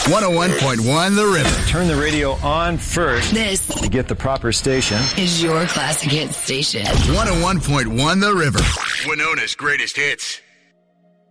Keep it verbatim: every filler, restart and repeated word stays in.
one oh one point one The River. Turn the radio on first. This to get the proper station. Is your classic hit station. one oh one point one The River. Winona's greatest hits.